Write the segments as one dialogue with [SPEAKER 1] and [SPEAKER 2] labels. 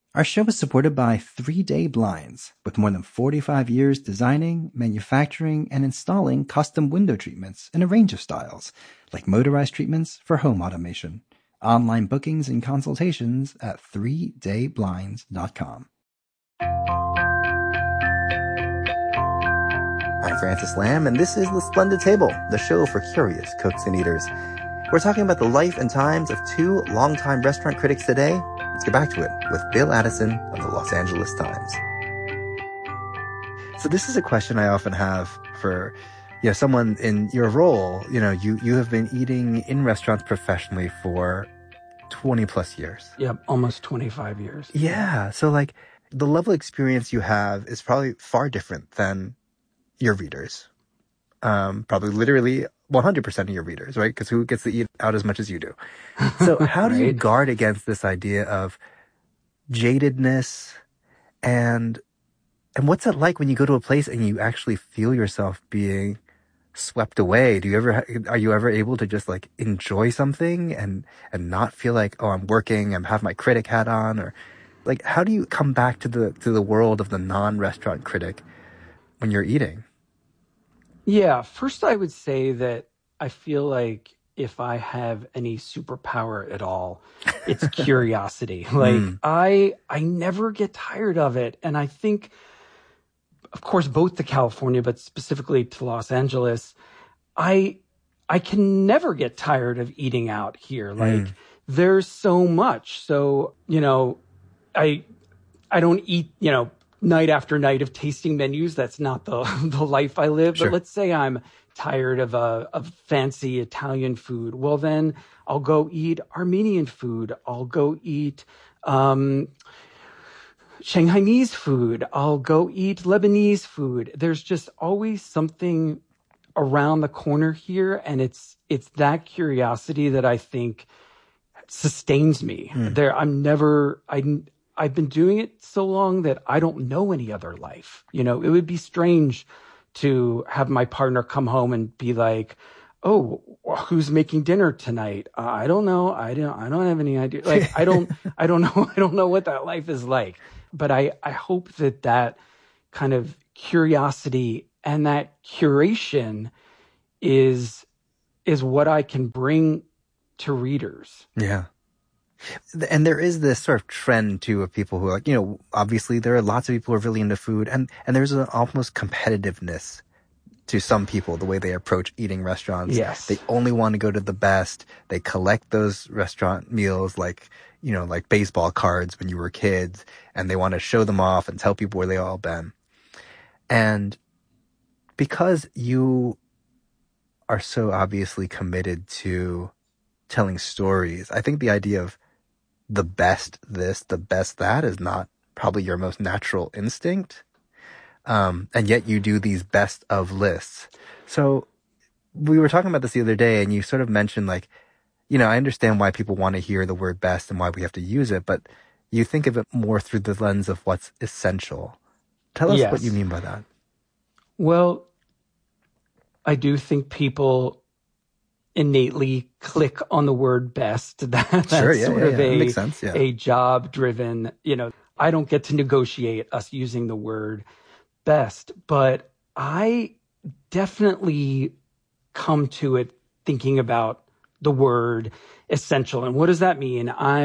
[SPEAKER 1] Our show is supported by 3-Day Blinds, with more than 45 years designing, manufacturing, and installing custom window treatments in a range of styles, like motorized treatments for home automation. Online bookings and consultations at 3dayblinds.com. I'm Francis Lamb, and this is The Splendid Table, the show for curious cooks and eaters. We're talking about the life and times of two longtime restaurant critics today. Let's get back to it with Bill Addison of the Los Angeles Times. So this is a question I often have for someone in your role. You have been eating in restaurants professionally for 20 plus years.
[SPEAKER 2] Yep, almost 25 years.
[SPEAKER 1] Yeah. So the level of experience you have is probably far different than your readers. Probably literally 100% of your readers, right? Because who gets to eat out as much as you do? So how do you guard against this idea of jadedness and what's it like when you go to a place and you actually feel yourself being swept away? Are you ever able to just enjoy something and not feel like, oh, I'm working, I have my critic hat on, or how do you come back to the world of the non-restaurant critic when you're eating?
[SPEAKER 2] Yeah, first I would say that I feel like if I have any superpower at all, it's curiosity. I never get tired of it. And I think, of course, both to California, but specifically to Los Angeles, I can never get tired of eating out here. There's so much. So, I don't eat, night after night of tasting menus. That's not the life I live.
[SPEAKER 1] Sure.
[SPEAKER 2] But let's say I'm tired of fancy Italian food. Well, then I'll go eat Armenian food. I'll go eat Shanghainese food. I'll go eat Lebanese food. There's just always something around the corner here, and it's that curiosity that I think sustains me. I've been doing it so long that I don't know any other life. It would be strange to have my partner come home and be like, "Oh, who's making dinner tonight? I don't know. I don't have any idea." I don't know. I don't know what that life is like. But I hope that kind of curiosity and that curation is what I can bring to readers.
[SPEAKER 1] Yeah. And there is this sort of trend too of people who are obviously there are lots of people who are really into food, and there's an almost competitiveness to some people, the way they approach eating restaurants.
[SPEAKER 2] Yes.
[SPEAKER 1] They only want to go to the best. They collect those restaurant meals like baseball cards when you were kids, and they want to show them off and tell people where they all been. And because you are so obviously committed to telling stories, I think the idea of the best this, the best that is not probably your most natural instinct. And yet you do these best of lists. So we were talking about this the other day, and you sort of mentioned I understand why people want to hear the word best and why we have to use it, but you think of it more through the lens of what's essential. Tell us what you mean by that.
[SPEAKER 2] Well, I do think people innately click on the word best. That's
[SPEAKER 1] sure, yeah,
[SPEAKER 2] sort of
[SPEAKER 1] that makes sense. Yeah.
[SPEAKER 2] A job driven, I don't get to negotiate us using the word best, but I definitely come to it thinking about the word essential. And what does that mean? I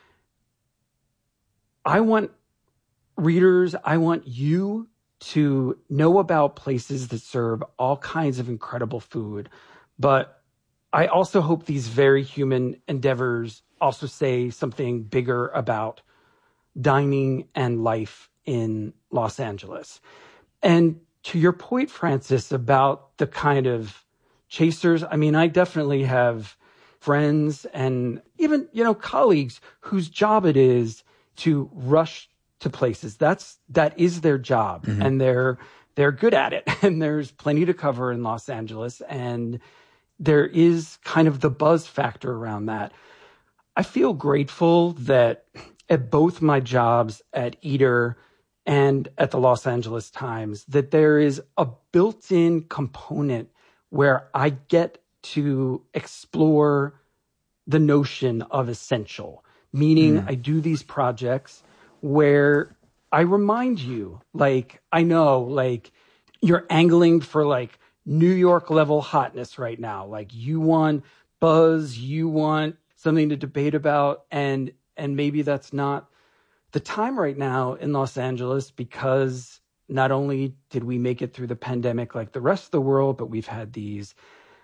[SPEAKER 2] want readers, I want you to know about places that serve all kinds of incredible food, but I also hope these very human endeavors also say something bigger about dining and life in Los Angeles. And to your point, Francis, about the kind of chasers, I definitely have friends and even, colleagues whose job it is to rush to places. That is their job,
[SPEAKER 1] mm-hmm.
[SPEAKER 2] and they're good at it. And there's plenty to cover in Los Angeles, and there is kind of the buzz factor around that. I feel grateful that at both my jobs at Eater and at the Los Angeles Times, that there is a built-in component where I get to explore the notion of essential, meaning I do these projects where I remind you, like, I know, like, you're angling for like New York level hotness right now. Like, you want buzz, you want something to debate about, and maybe that's not the time right now in Los Angeles, because not only did we make it through the pandemic like the rest of the world, but we've had these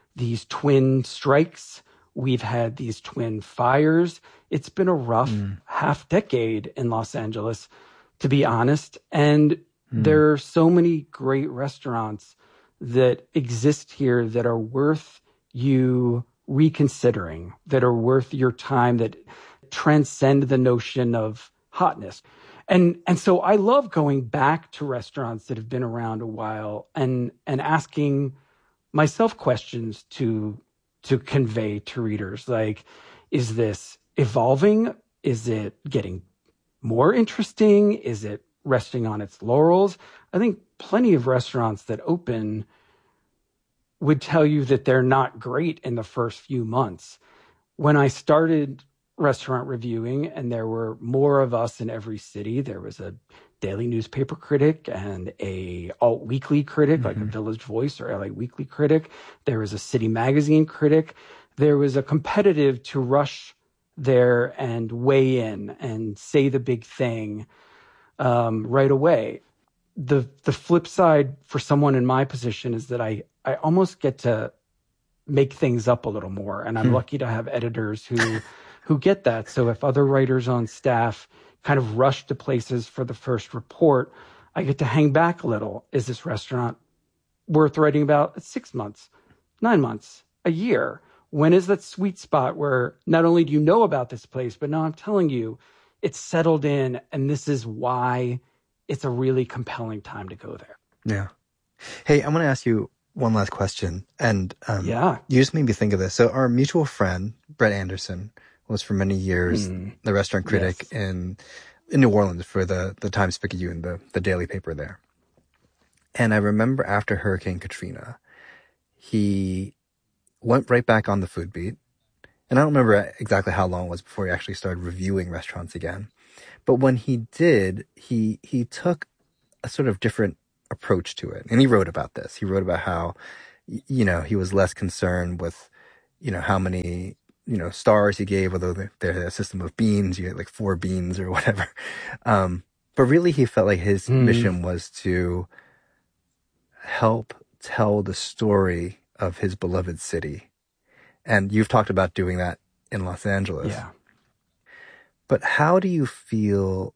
[SPEAKER 2] twin strikes. We've had these twin fires. It's been a rough half decade in Los Angeles, to be honest. And there are so many great restaurants that exist here that are worth you reconsidering, that are worth your time, that transcend the notion of hotness. And so I love going back to restaurants that have been around a while and asking myself questions to convey to readers. Like, is this evolving? Is it getting more interesting? Is it resting on its laurels? I think plenty of restaurants that open would tell you that they're not great in the first few months. When I started restaurant reviewing, and there were more of us in every city, there was a daily newspaper critic and a alt weekly critic, like a Village Voice or LA Weekly critic. There was a city magazine critic. There was a competitive to rush there and weigh in and say the big thing right away. The flip side for someone in my position is that I almost get to make things up a little more, and I'm lucky to have editors who get that. So if other writers on staff kind of rush to places for the first report, I get to hang back a little. Is this restaurant worth writing about? 6 months, 9 months, a year? When is that sweet spot where not only do you know about this place, but now I'm telling you it's settled in, and this is why it's a really compelling time to go there.
[SPEAKER 1] Yeah. Hey, I'm going to ask you one last question. And
[SPEAKER 2] yeah,
[SPEAKER 1] you just made me think of this. So our mutual friend, Brett Anderson, was for many years the restaurant critic in New Orleans for the Times-Picayune, the daily paper there. And I remember after Hurricane Katrina, he went right back on the food beat. And I don't remember exactly how long it was before he actually started reviewing restaurants again. But when he did, he took a sort of different approach to it. And he wrote about this. He wrote about how, he was less concerned with, how many, stars he gave, although they're a system of beans, you get like 4 beans or whatever. But really he felt like his mission was to help tell the story of his beloved city. And you've talked about doing that in Los Angeles.
[SPEAKER 2] Yeah.
[SPEAKER 1] But how do you feel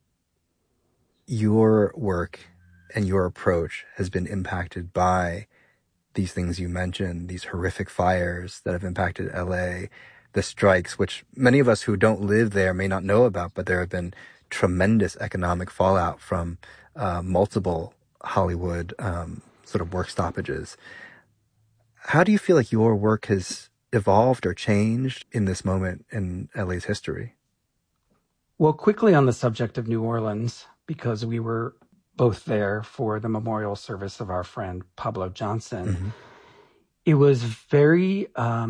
[SPEAKER 1] your work and your approach has been impacted by these things you mentioned, these horrific fires that have impacted LA, the strikes, which many of us who don't live there may not know about, but there have been tremendous economic fallout from multiple Hollywood sort of work stoppages. How do you feel like your work has evolved or changed in this moment in LA's history?
[SPEAKER 2] Well, quickly on the subject of New Orleans, because we were both there for the memorial service of our friend Pablo Johnson, it was very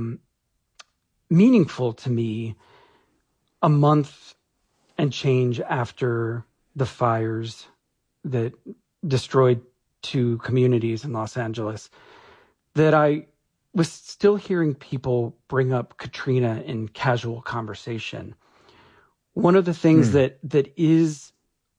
[SPEAKER 2] meaningful to me a month and change after the fires that destroyed 2 communities in Los Angeles, that I was still hearing people bring up Katrina in casual conversation. One of the things that is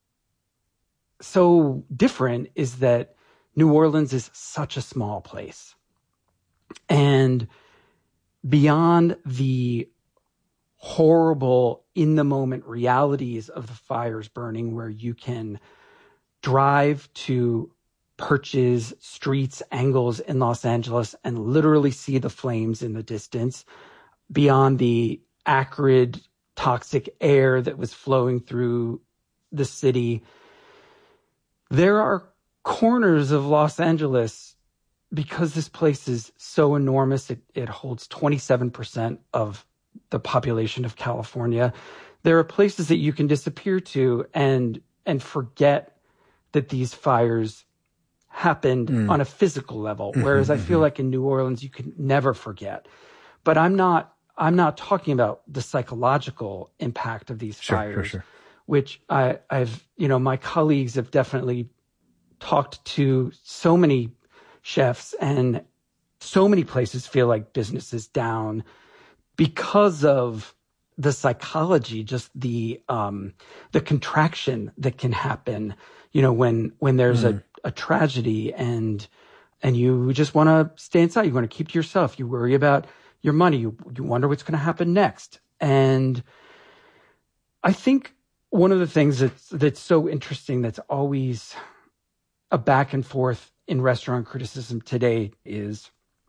[SPEAKER 2] so different is that New Orleans is such a small place. And beyond the horrible in-the-moment realities of the fires burning, where you can drive to perches, streets, angles in Los Angeles and literally see the flames in the distance, beyond the acrid, toxic air that was flowing through the city, there are corners of Los Angeles, because this place is so enormous, it holds 27% of the population of California. There are places that you can disappear to and forget that these fires happened on a physical level. Whereas I feel like in New Orleans, you can never forget. But I'm not talking about the psychological impact of these fires.
[SPEAKER 1] Sure.
[SPEAKER 2] which I've, my colleagues have definitely talked to so many chefs, and so many places feel like business is down because of the psychology, just the contraction that can happen, when there's a tragedy, and you just want to stay inside. You want to keep to yourself. You worry about your money. You wonder what's going to happen next. And I think one of the things that's so interesting, that's always a back and forth in restaurant criticism today, is,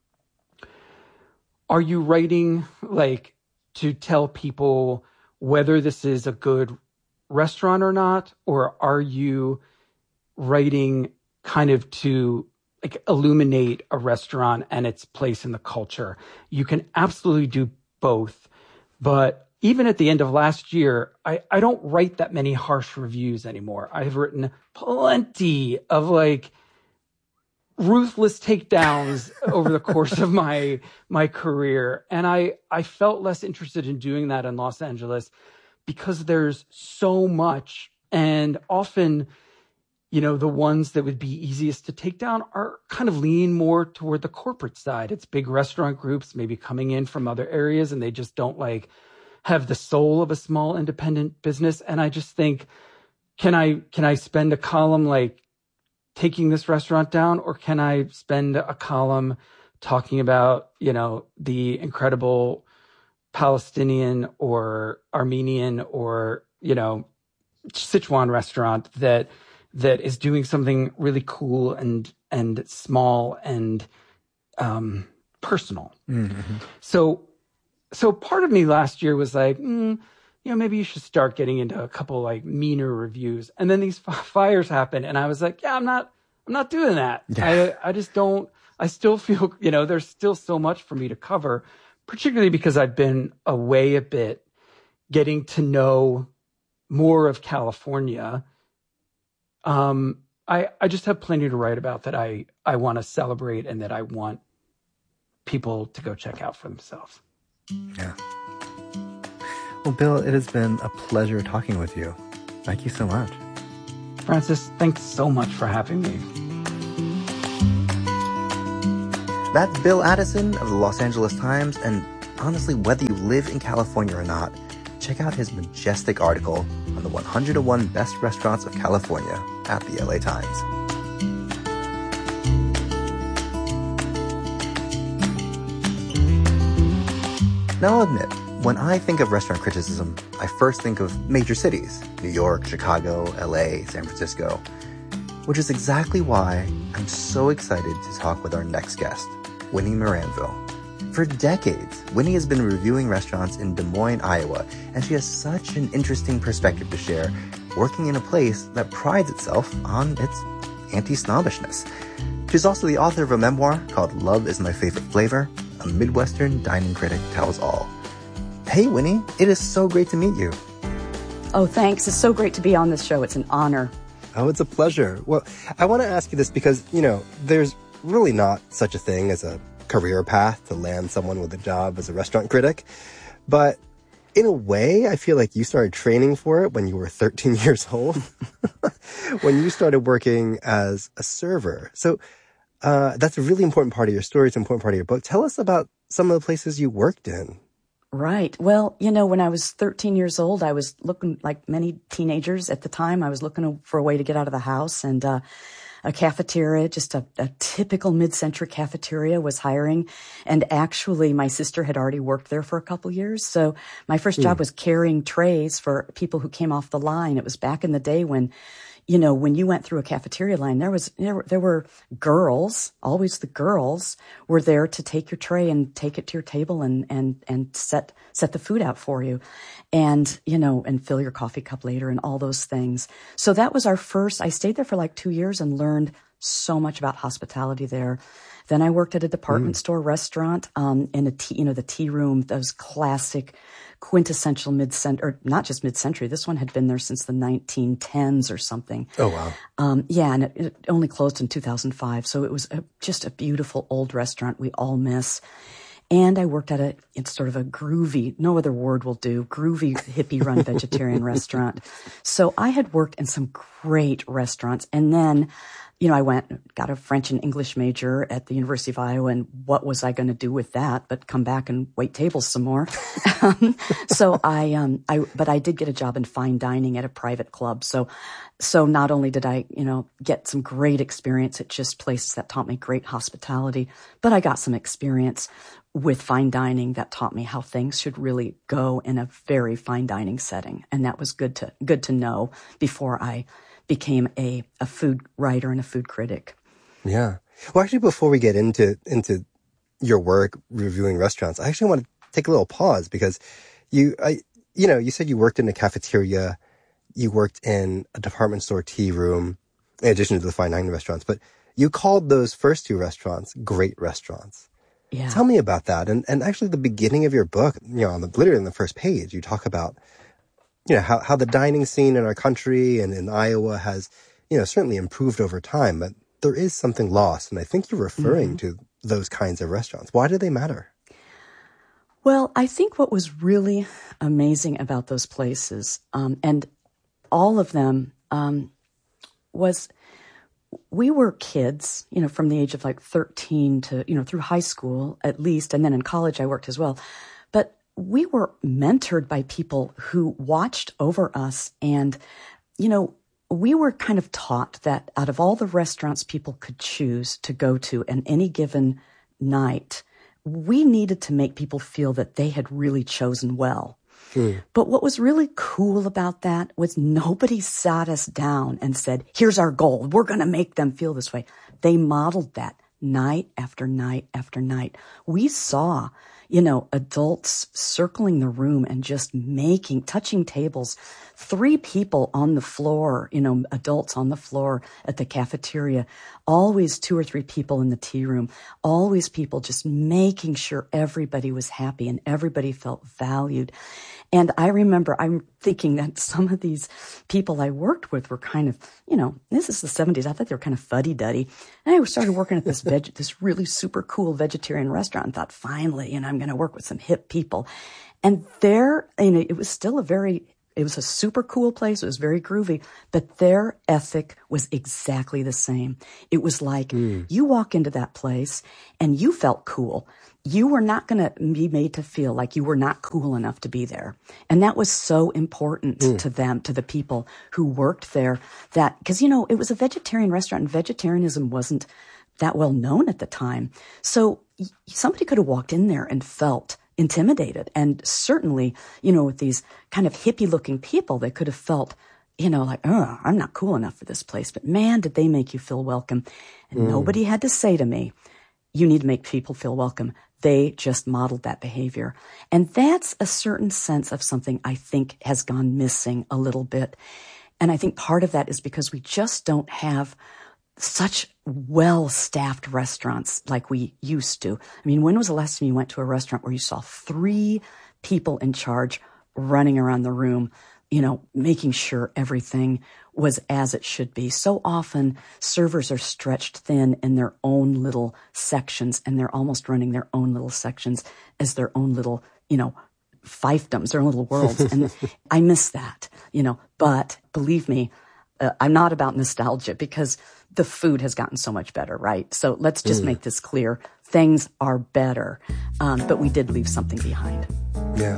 [SPEAKER 2] are you writing like to tell people whether this is a good restaurant or not? Or are you writing kind of to like illuminate a restaurant and its place in the culture? You can absolutely do both. But even at the end of last year, I don't write that many harsh reviews anymore. I've written plenty of like ruthless takedowns over the course of my career. And I felt less interested in doing that in Los Angeles because there's so much. And often, the ones that would be easiest to take down are kind of lean more toward the corporate side. It's big restaurant groups maybe coming in from other areas, and they just don't like have the soul of a small independent business. And I just think, can I spend a column like taking this restaurant down, or can I spend a column talking about, the incredible Palestinian or Armenian or, Sichuan restaurant that is doing something really cool and small and personal. Mm-hmm. So part of me last year was like, maybe you should start getting into a couple like meaner reviews. And then these fires happened, and I was like, yeah, I'm not doing that. Yeah. I just don't. I still feel, there's still so much for me to cover, particularly because I've been away a bit, getting to know more of California. I just have plenty to write about that I want to celebrate and that I want people to go check out for themselves.
[SPEAKER 1] Yeah. Well, Bill, it has been a pleasure talking with you. Thank you so much.
[SPEAKER 2] Francis, thanks so much for having me.
[SPEAKER 1] That's Bill Addison of the Los Angeles Times, and honestly, whether you live in California or not, check out his majestic article on the 101 best restaurants of California at the LA Times. Now I'll admit, when I think of restaurant criticism, I first think of major cities, New York, Chicago, LA, San Francisco, which is exactly why I'm so excited to talk with our next guest, Winnie Moranville. For decades, Winnie has been reviewing restaurants in Des Moines, Iowa, and she has such an interesting perspective to share, working in a place that prides itself on its anti-snobbishness. She's also the author of a memoir called Love is My Favorite Flavor, a Midwestern dining critic tells all. Hey, Winnie, it is so great to meet you.
[SPEAKER 3] Oh, thanks. It's so great to be on this show. It's an honor.
[SPEAKER 4] Oh, it's a pleasure. Well, I want to ask you this because, there's really not such a thing as a career path to land someone with a job as a restaurant critic. But in a way, I feel like you started training for it when you were 13 years old, when you started working as a server. So that's a really important part of your story. It's an important part of your book. Tell us about some of the places you worked in.
[SPEAKER 3] Right. Well, when I was 13 years old, I was looking, like many teenagers at the time, I was looking for a way to get out of the house, and a cafeteria, just a typical mid-century cafeteria, was hiring. And actually, my sister had already worked there for a couple years. So my first job was carrying trays for people who came off the line. It was back in the day when, when you went through a cafeteria line, there were girls, always the girls were there to take your tray and take it to your table and set the food out for you, and, and fill your coffee cup later and all those things. So that was I stayed there for like 2 years and learned so much about hospitality there. Then I worked at a department store restaurant, in the tea room, those classic quintessential mid-century, or not just mid-century. This one had been there since the 1910s or something.
[SPEAKER 4] Oh, wow.
[SPEAKER 3] Yeah, and it only closed in 2005. So it was just a beautiful old restaurant we all miss. And I worked at it's sort of a groovy, no other word will do, groovy hippie-run vegetarian restaurant. So I had worked in some great restaurants. And then, I got a French and English major at the University of Iowa, and what was I going to do with that but come back and wait tables some more? So but I did get a job in fine dining at a private club. So not only did I, get some great experience at just places that taught me great hospitality, but I got some experience with fine dining that taught me how things should really go in a very fine dining setting. And that was good to know before I became a food writer and a food critic.
[SPEAKER 4] Yeah. Well, actually, before we get into your work reviewing restaurants, I actually want to take a little pause because you said you worked in a cafeteria, you worked in a department store tea room, in addition to the fine dining restaurants, but you called those first two restaurants great restaurants.
[SPEAKER 3] Yeah.
[SPEAKER 4] Tell me about that. And actually the beginning of your book, literally on the first page, you talk about how the dining scene in our country and in Iowa has, certainly improved over time, but there is something lost. And I think you're referring to those kinds of restaurants. Why do they matter?
[SPEAKER 3] Well, I think what was really amazing about those places, and all of them, was we were kids, from the age of like 13 to, through high school at least. And then in college I worked as well. But we were mentored by people who watched over us. And, we were kind of taught that out of all the restaurants people could choose to go to in any given night, we needed to make people feel that they had really chosen well. But what was really cool about that was nobody sat us down and said, here's our goal. We're going to make them feel this way. They modeled that night after night after night. We saw, adults circling the room and just touching tables, 3 people on the floor, adults on the floor at the cafeteria, always 2 or 3 people in the tea room, always people just making sure everybody was happy and everybody felt valued. And I remember I'm thinking that some of these people I worked with were kind of, this is the 70s. I thought they were kind of fuddy-duddy. And I started working at this really super cool vegetarian restaurant and thought, finally, I'm going to work with some hip people. And there, it was still it was a super cool place. It was very groovy, but their ethic was exactly the same. It was like you walk into that place and you felt cool. You were not going to be made to feel like you were not cool enough to be there. And that was so important to them, to the people who worked there, that, because, it was a vegetarian restaurant and vegetarianism wasn't that well known at the time. So somebody could have walked in there and felt intimidated. And certainly, with these kind of hippie looking people, they could have felt, like, oh, I'm not cool enough for this place. But man, did they make you feel welcome. And nobody had to say to me, you need to make people feel welcome. They just modeled that behavior. And that's a certain sense of something I think has gone missing a little bit. And I think part of that is because we just don't have such well-staffed restaurants like we used to. I mean, when was the last time you went to a restaurant where you saw 3 people in charge running around the room, making sure everything was as it should be? So often servers are stretched thin in their own little sections, and they're almost running their own little sections as their own little, fiefdoms, their own little worlds. And I miss that, but believe me, I'm not about nostalgia because the food has gotten so much better, right? So let's just make this clear. Things are better, but we did leave something behind.
[SPEAKER 4] Yeah.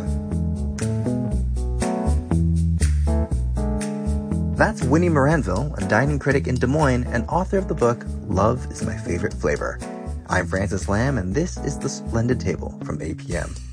[SPEAKER 1] That's Winnie Moranville, a dining critic in Des Moines and author of the book, Love is My Favorite Flavor. I'm Francis Lamb, and this is The Splendid Table from APM.